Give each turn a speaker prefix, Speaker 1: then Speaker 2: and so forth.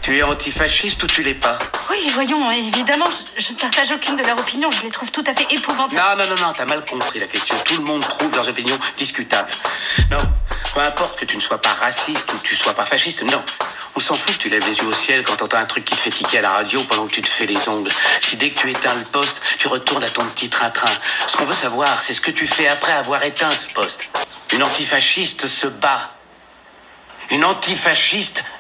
Speaker 1: Tu es antifasciste ou tu l'es pas?
Speaker 2: Oui, voyons, évidemment, je ne partage aucune de leurs opinions. Je les trouve tout à fait épouvantables.
Speaker 1: Non, t'as mal compris la question. Tout le monde trouve leurs opinions discutables. Non, peu importe que tu ne sois pas raciste ou que tu sois pas fasciste, non. On s'en fout que tu lèves les yeux au ciel quand t'entends un truc qui te fait tiquer à la radio pendant que tu te fais les ongles. Si dès que tu éteins le poste, tu retournes à ton petit train-train. Ce qu'on veut savoir, c'est ce que tu fais après avoir éteint ce poste. Une antifasciste se bat. Une antifasciste